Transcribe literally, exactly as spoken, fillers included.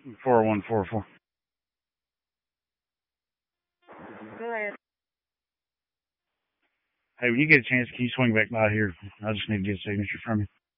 four one four four. Go ahead. Hey, when you get a chance, can you swing back by here? I just need to get a signature from you.